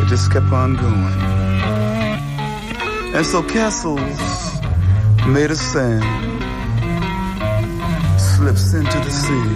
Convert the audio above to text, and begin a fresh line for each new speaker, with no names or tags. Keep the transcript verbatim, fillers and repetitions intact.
just kept on going. And so castles made of sand slips into the sea.